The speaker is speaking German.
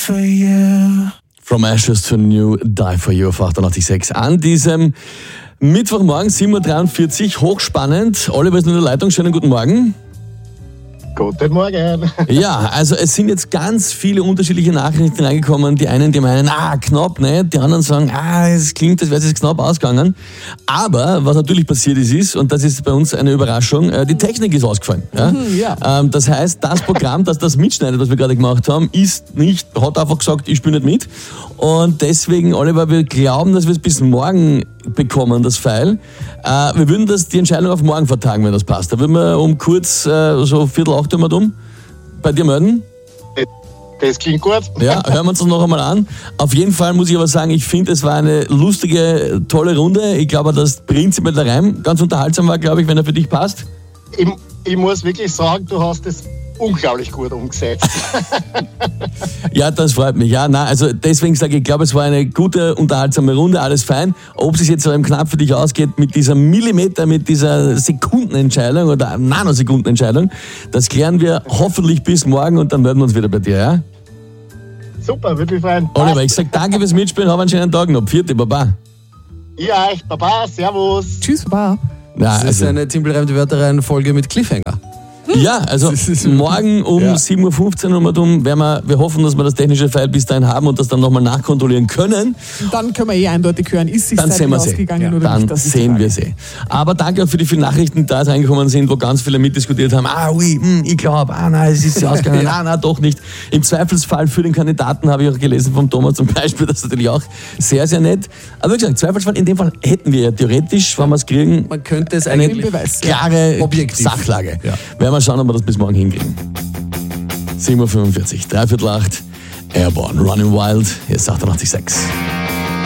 for you. From Ashes to New, Die for You auf 88.6. An diesem Mittwochmorgen, 7.43 Uhr, hochspannend. Oliver ist in der Leitung, schönen guten Morgen. Guten Morgen. Ja, also es sind jetzt ganz viele unterschiedliche Nachrichten reingekommen. Die einen, die meinen, knapp nicht. Die anderen sagen, es klingt, als wäre es jetzt knapp ausgegangen. Aber was natürlich passiert ist, und das ist bei uns eine Überraschung, die Technik ist ausgefallen. Ja? Das heißt, das Programm, das mitschneidet, was wir gerade gemacht haben, hat einfach gesagt, ich spiele nicht mit. Und deswegen, Oliver, wir glauben, dass wir es bis morgen bekommen, das File. Wir würden die Entscheidung auf morgen vertagen, wenn das passt. Da würden wir um kurz, so 7:45 bei dir melden. Das klingt gut. Ja, hören wir uns das noch einmal an. Auf jeden Fall muss ich aber sagen, ich finde, es war eine lustige, tolle Runde. Ich glaube, dass prinzipiell der Reim ganz unterhaltsam war, glaube ich, wenn er für dich passt. Ich muss wirklich sagen, du hast es unglaublich gut umgesetzt. Ja, das freut mich. Ja, also deswegen sage ich, ich glaube, es war eine gute, unterhaltsame Runde, alles fein. Ob es jetzt so knapp für dich ausgeht mit dieser Millimeter, mit dieser Sekundenentscheidung oder Nanosekundenentscheidung, das klären wir hoffentlich bis morgen und dann melden wir uns wieder bei dir, ja? Super, würde mich freuen. Oliver, ich sage danke fürs Mitspielen, hab einen schönen Tag noch. Vierte, Baba. Ja, Baba, servus. Tschüss, Baba. Ja, Das ist eine Timpelreim Wörter rein Folge mit Cliffhanger. Ja, also morgen um 7.15 Uhr wir hoffen, dass wir das technische File bis dahin haben und das dann nochmal nachkontrollieren können. Und dann können wir eindeutig hören, ist sich Dann sehen wir ausgegangen oder dann nicht. Das sehen wir sie. Aber danke auch für die vielen Nachrichten, die da jetzt reingekommen sind, wo ganz viele mitdiskutiert haben. Ich glaube, es ist ausgegangen, doch nicht. Im Zweifelsfall für den Kandidaten habe ich auch gelesen vom Thomas zum Beispiel, das ist natürlich auch sehr, sehr nett. Aber wie gesagt, Zweifelsfall, in dem Fall hätten wir ja theoretisch, wenn wir es kriegen, Man könnte es eine eigentlich klare objektiv. Sachlage. Ja. Werden wir schauen, ob wir das bis morgen hinkriegen. 7.45 Uhr, 7:45, Airborne, Running Wild, hier ist 88.6.